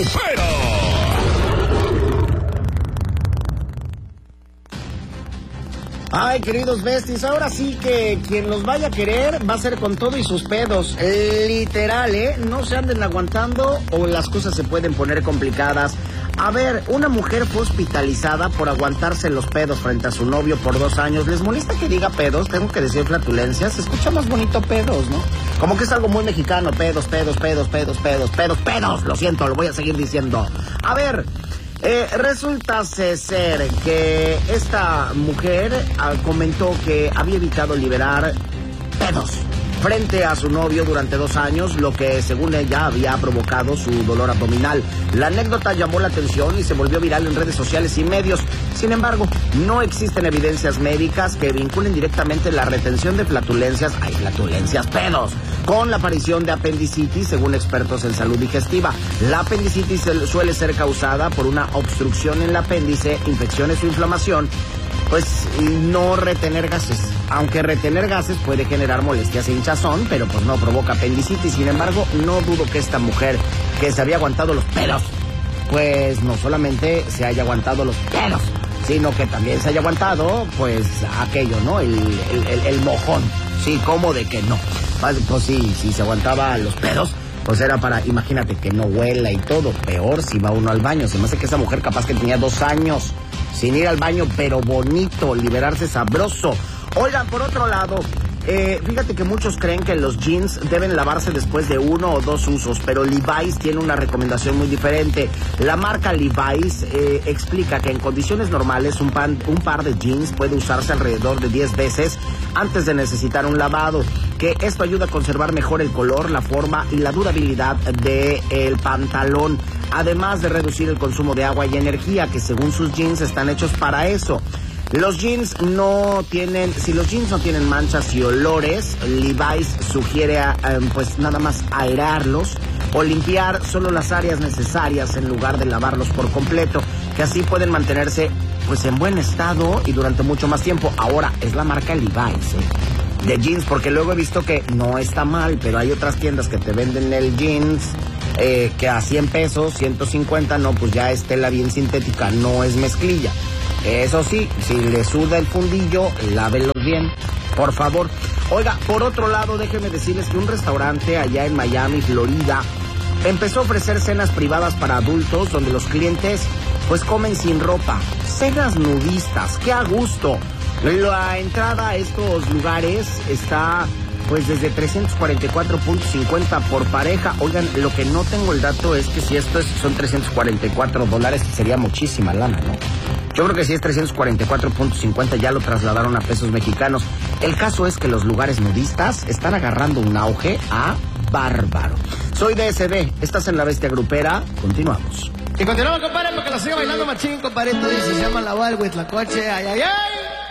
Grupero. Ay, queridos besties, ahora sí que quien los vaya a querer va a ser con todo y sus pedos. Literal, no se anden aguantando o las cosas se pueden poner complicadas. A ver, una mujer fue hospitalizada por aguantarse los pedos frente a su novio por 2 años. ¿Les molesta que diga pedos? Tengo que decir flatulencias. Se escucha más bonito pedos, ¿no? Como que es algo muy mexicano. Pedos. Lo siento, lo voy a seguir diciendo. A ver, resulta ser que esta mujer comentó que había evitado liberar pedos frente a su novio durante 2 años, lo que según ella había provocado su dolor abdominal. La anécdota llamó la atención y se volvió viral en redes sociales y medios. Sin embargo, no existen evidencias médicas que vinculen directamente la retención de flatulencias, pedos, con la aparición de apendicitis, según expertos en salud digestiva. La apendicitis suele ser causada por una obstrucción en el apéndice, infecciones o inflamación, pues no retener gases. Aunque retener gases puede generar molestias e hinchazón, pero pues no provoca apendicitis. Sin embargo, no dudo que esta mujer que se había aguantado los pedos, pues no solamente se haya aguantado los pedos, sino que también se haya aguantado, pues aquello, ¿no? El mojón. Sí, ¿cómo de que no? Pues sí, si se aguantaba los pedos, pues era para, imagínate, que no huela y todo. Peor si va uno al baño. Se me hace que esa mujer capaz que tenía 2 años sin ir al baño, pero bonito, liberarse sabroso. Oigan, por otro lado, fíjate que muchos creen que los jeans deben lavarse después de 1 o 2 usos, pero Levi's tiene una recomendación muy diferente. La marca Levi's explica que en condiciones normales un par de jeans puede usarse alrededor de 10 veces antes de necesitar un lavado, que esto ayuda a conservar mejor el color, la forma y la durabilidad del pantalón, además de reducir el consumo de agua y energía, que según sus jeans están hechos para eso. Si los jeans no tienen manchas y olores, Levi's sugiere pues nada más aerarlos o limpiar solo las áreas necesarias en lugar de lavarlos por completo, que así pueden mantenerse pues en buen estado y durante mucho más tiempo. Ahora, es la marca Levi's, de jeans, porque luego he visto que no está mal, pero hay otras tiendas que te venden el jeans que a 100 pesos, 150, no, pues ya es tela bien sintética, no es mezclilla. Eso sí, si le suda el fundillo, lávelos bien, por favor. Oiga, por otro lado, déjenme decirles que un restaurante allá en Miami, Florida, empezó a ofrecer cenas privadas para adultos donde los clientes pues comen sin ropa. Cenas nudistas, qué a gusto. La entrada a estos lugares está pues desde 344.50 por pareja. Oigan, lo que no tengo el dato es que si esto son $344, sería muchísima lana, ¿no? Yo creo que si es 344.50 ya lo trasladaron a pesos mexicanos. El caso es que los lugares nudistas están agarrando un auge a bárbaro. Soy DSD, estás en La Bestia Grupera, continuamos. Y continuamos, compadre, porque la sigue bailando machín, compadre. Se llama La Val, Huitlacoche, ay, ay, ay.